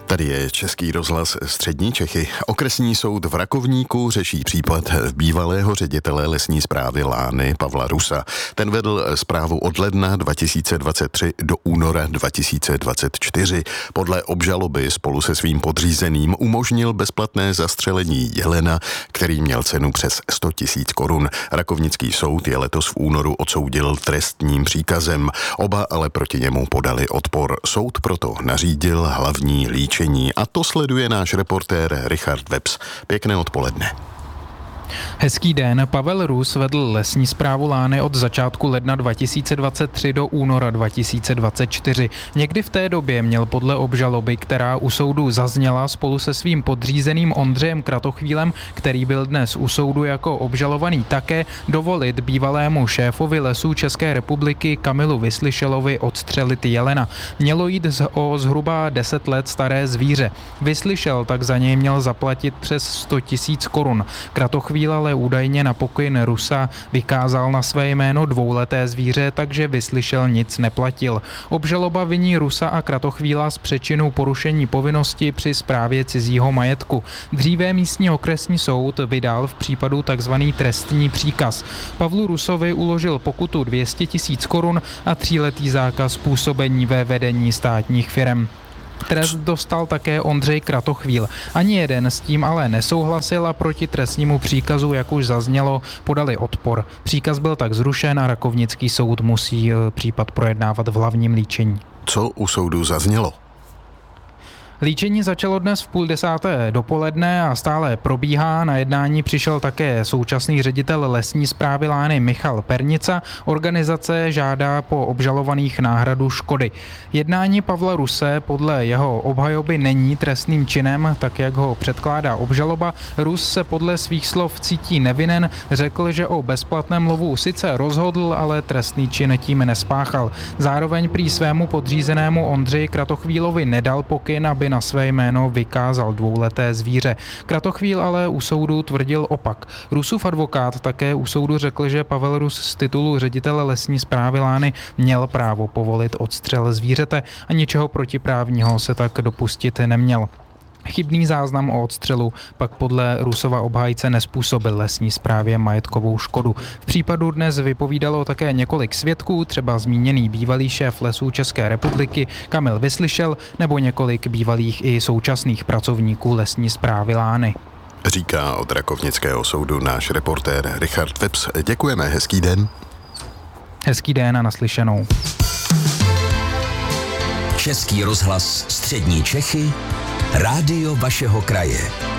Tady je Český rozhlas Střední Čechy. Okresní soud v Rakovníku řeší případ bývalého ředitele lesní správy Lány Pavla Rusa. Ten vedl správu od ledna 2023 do února 2024. Podle obžaloby spolu se svým podřízeným umožnil bezplatné zastřelení jelena, který měl cenu přes 100 000 korun. Rakovnický soud je letos v únoru odsoudil trestním příkazem. Oba ale proti němu podali odpor. Soud proto nařídil hlavní líčení. A to sleduje náš reportér Richard Webs. Pěkné odpoledne. Hezký den. Pavel Rus vedl lesní správu Lány od začátku ledna 2023 do února 2024. Někdy v té době měl podle obžaloby, která u soudu zazněla, spolu se svým podřízeným Ondřejem Kratochvílem, který byl dnes u soudu jako obžalovaný také, dovolit bývalému šéfovi Lesů České republiky Kamilu Vyslyšelovi odstřelit jelena. Mělo jít o zhruba 10 let staré zvíře. Vyslyšel tak za něj měl zaplatit přes 100 000 korun. Kratochvíl ale údajně na pokyn Rusa vykázal na své jméno dvouleté zvíře, takže Vyslyšel nic neplatil. Obžaloba viní Rusa a Kratochvíla z přečinu porušení povinnosti při správě cizího majetku. Dříve místní okresní soud vydal v případu tzv. Trestní příkaz. Pavlu Rusovi uložil pokutu 200 000 korun a 3letý zákaz působení ve vedení státních firem. Trest dostal také Ondřej Kratochvíl. Ani jeden s tím ale nesouhlasil a proti trestnímu příkazu, jak už zaznělo, podali odpor. Příkaz byl tak zrušen a Rakovnický soud musí případ projednávat v hlavním líčení. Co u soudu zaznělo? Líčení začalo dnes v 9:30 dopoledne a stále probíhá. Na jednání přišel také současný ředitel lesní správy Lány Michal Pernica. Organizace žádá po obžalovaných náhradu škody. Jednání Pavla Ruse podle jeho obhajoby není trestným činem, tak jak ho předkládá obžaloba. Rus se podle svých slov cítí nevinen, řekl, že o bezplatném lovu sice rozhodl, ale trestný čin tím nespáchal. Zároveň prý svému podřízenému Ondřeji Kratochvílovi nedal pokyn, aby na své jméno vykázal dvouleté zvíře. Kratochvíl ale u soudu tvrdil opak. Rusův advokát také u soudu řekl, že Pavel Rus z titulu ředitele lesní správy Lány měl právo povolit odstřel zvířete a ničeho protiprávního se tak dopustit neměl. Chybný záznam o odstřelu pak podle Rusova obhájce nezpůsobil lesní správě majetkovou škodu. V případu dnes vypovídalo také několik svědků, třeba zmíněný bývalý šéf Lesů České republiky Kamil Vyslyšel nebo několik bývalých i současných pracovníků lesní správy Lány. Říká od Rakovnického soudu náš reportér Richard Webs. Děkujeme, hezký den. Hezký den a naslyšenou. Český rozhlas Střední Čechy, rádio vašeho kraje.